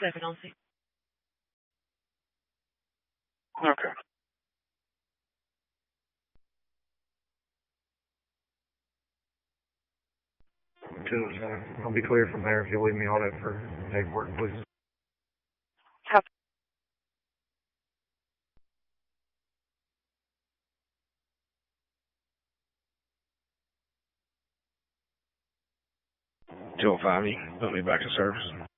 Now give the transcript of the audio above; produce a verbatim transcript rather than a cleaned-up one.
seven on scene. Okay. Just, uh, I'll be clear from there if you'll leave me on it for paperwork, please. Copy. two oh five, you put me back in service.